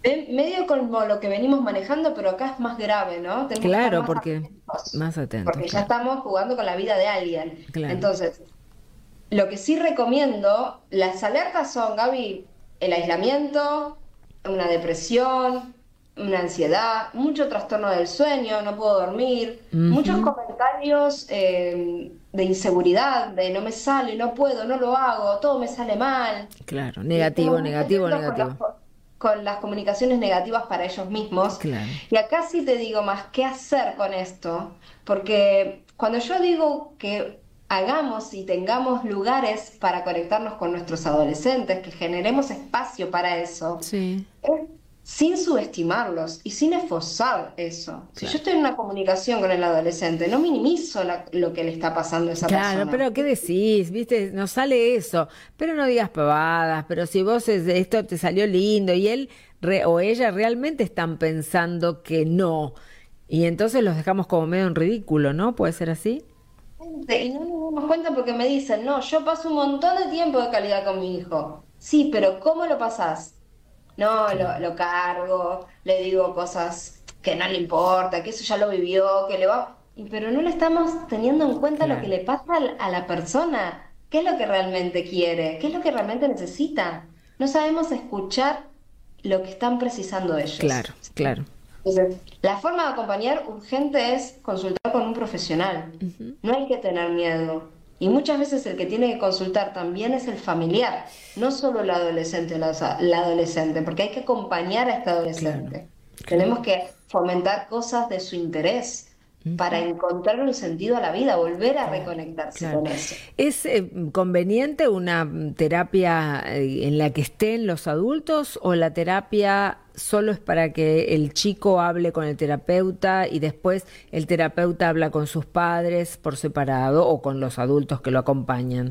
Medio como lo que venimos manejando, pero acá es más grave, ¿no? Tenemos que estar Claro, más porque atentos, más atentos, porque ya claro, estamos jugando con la vida de alguien. claro. Entonces, lo que sí recomiendo, las alertas son, Gaby, el aislamiento, una depresión, una ansiedad, mucho trastorno del sueño, no puedo dormir, muchos Ujú. comentarios de inseguridad, de no me sale, no puedo, no lo hago, todo me sale mal. Claro, Y negativo, estamos muy negativo, atentos negativo. con las comunicaciones negativas para ellos mismos. Claro. Y acá sí te digo más qué hacer con esto, porque cuando yo digo que hagamos y tengamos lugares para conectarnos con nuestros adolescentes, que generemos espacio para eso, Sí, es sin subestimarlos y sin esforzar eso. Si yo claro. estoy en una comunicación con el adolescente, no minimizo lo que le está pasando a esa Claro, persona. pero ¿qué decís? ¿Viste? Nos sale eso. Pero no digas pavadas, pero si esto te salió lindo y él o ella realmente están pensando que no. Y entonces los dejamos como medio en ridículo, ¿no? ¿Puede ser así? Y no nos damos cuenta porque me dicen, no, yo paso un montón de tiempo de calidad con mi hijo. Sí, pero ¿cómo lo pasás? No, Claro, lo cargo, le digo cosas que no le importa, que eso ya lo vivió, que le va... Pero no le estamos teniendo en cuenta lo que claro, le pasa a la persona, qué es lo que realmente quiere, qué es lo que realmente necesita. No sabemos escuchar lo que están precisando ellos. claro, claro. Entonces, la forma de acompañar urgente es consultar con un profesional. No hay que tener miedo. Y muchas veces el que tiene que consultar también es el familiar, no solo el adolescente, la adolescente, porque hay que acompañar a este Claro, adolescente. claro. Tenemos que fomentar cosas de su interés para encontrar un sentido a la vida, volver a Claro, reconectarse claro. con eso. ¿Es conveniente una terapia en la que estén los adultos o la terapia solo es para que el chico hable con el terapeuta y después el terapeuta habla con sus padres por separado o con los adultos que lo acompañan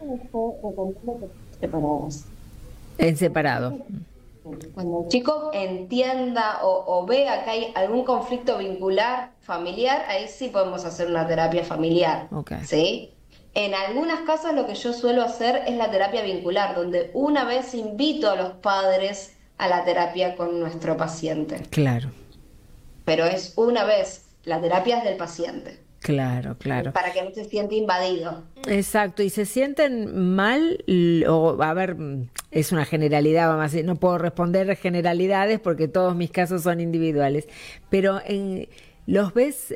Separados. en separado? Cuando el chico entienda o vea que hay algún conflicto vincular familiar, ahí sí podemos hacer una terapia familiar, Ok, ¿sí? En algunos casos lo que yo suelo hacer es la terapia vincular, donde una vez invito a los padres a la terapia con nuestro paciente, claro, pero es una vez, la terapia es del paciente, claro, claro. para que no se siente invadido. Exacto, y se sienten mal, o a ver, es una generalidad, vamos a decir, no puedo responder generalidades porque todos mis casos son individuales, pero ¿los ves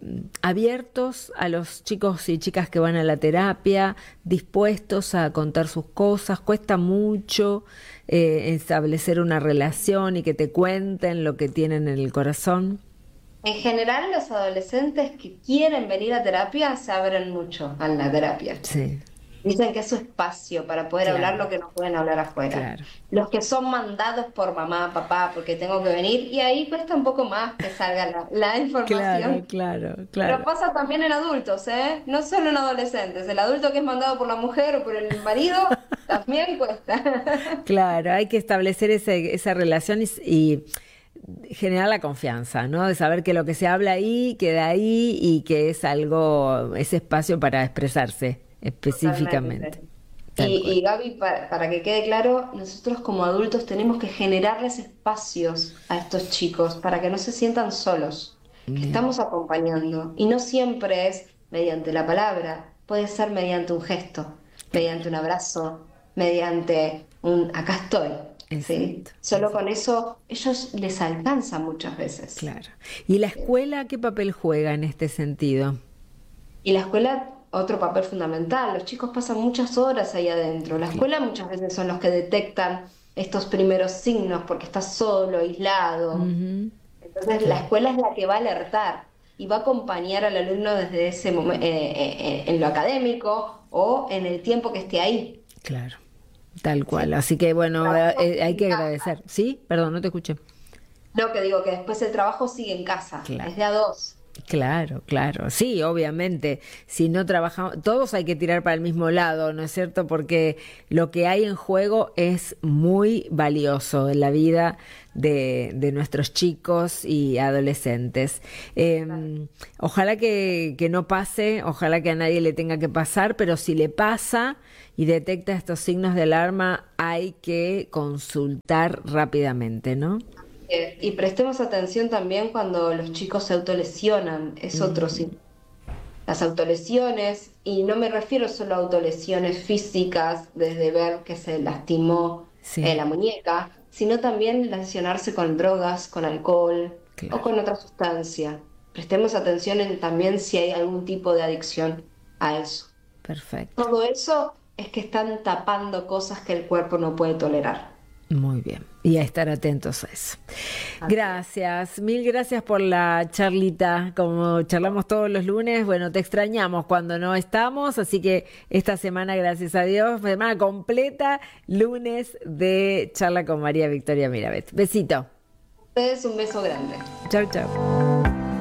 abiertos a los chicos y chicas que van a la terapia, dispuestos a contar sus cosas? ¿Cuesta mucho establecer una relación y que te cuenten lo que tienen en el corazón? En general, los adolescentes que quieren venir a terapia se abren mucho a la terapia. Sí, Dicen que es su espacio para poder hablar claro, lo que no pueden hablar afuera. claro. Los que son mandados por mamá, papá, porque tengo que venir, y ahí cuesta un poco más que salga la Claro, información. claro, Pero claro. pasa también en adultos, ¿eh? No solo en adolescentes. El adulto que es mandado por la mujer o por el marido también cuesta. Claro, hay que establecer esa relación y generar la confianza, ¿no? De saber que lo que se habla ahí queda ahí y que es algo, ese espacio para expresarse específicamente, Totalmente. tal cual. Y Gaby, para que quede claro, nosotros como adultos tenemos que generarles espacios a estos chicos para que no se sientan solos, que Bien, estamos acompañando. Y no siempre es mediante la palabra, puede ser mediante un gesto, mediante un abrazo, mediante un acá estoy, ¿sí? exacto, Solo exacto, con eso ellos les alcanza muchas veces. claro. ¿Y la escuela qué papel juega en este sentido? Y la escuela, otro papel fundamental, los chicos pasan muchas horas ahí adentro. La Cla- escuela muchas veces son los que detectan estos primeros signos porque estás solo, aislado. Ujú, Entonces la claro, escuela es la que va a alertar y va a acompañar al alumno desde ese momento, en lo académico o en el tiempo que esté ahí. claro, tal cual. ¿Sí? Así que bueno, Trabajo hay en que casa. agradecer. ¿Sí? Perdón, no te escuché. No, que digo que después el trabajo sigue en casa, Claro. es de a dos. Claro, claro, sí, obviamente, si no trabajamos, todos hay que tirar para el mismo lado, ¿no es cierto? Porque lo que hay en juego es muy valioso en la vida de nuestros chicos y adolescentes. Ojalá que no pase, ojalá que a nadie le tenga que pasar, pero si le pasa y detecta estos signos de alarma, hay que consultar rápidamente, ¿no? Y prestemos atención también cuando los chicos se autolesionan, es otro signo. Las autolesiones, y no me refiero solo a autolesiones físicas, desde ver que se lastimó Sí, la muñeca, sino también lesionarse con drogas, con alcohol o claro. con otra sustancia. Prestemos atención en también si hay algún tipo de adicción a eso. Perfecto. Todo eso es que están tapando cosas que el cuerpo no puede tolerar. Muy bien. Y a estar atentos a eso. Así es. Gracias, mil gracias por la charlita. Como charlamos todos los lunes, bueno, te extrañamos cuando no estamos, así que esta semana, gracias a Dios, semana completa, lunes de charla con María Victoria Mirabet. Besito. Ustedes un beso grande. Chau, chau.